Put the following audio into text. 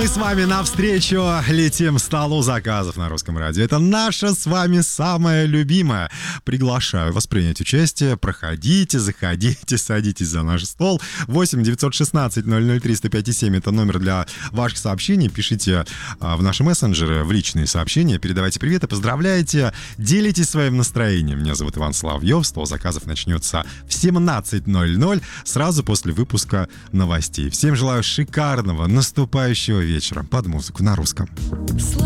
Мы с вами навстречу летим столу заказов на Русском радио. Это наша с вами самая любимая. Приглашаю вас принять участие. Проходите, заходите, садитесь за наш стол. 8 916 003 105,7 это номер для ваших сообщений. Пишите в наши мессенджеры, в личные сообщения. Передавайте приветы, поздравляйте, делитесь своим настроением. Меня зовут Иван Соловьев. Стол заказов начнется в 17:00, сразу после выпуска новостей. Всем желаю шикарного наступающего вечера под музыку на русском.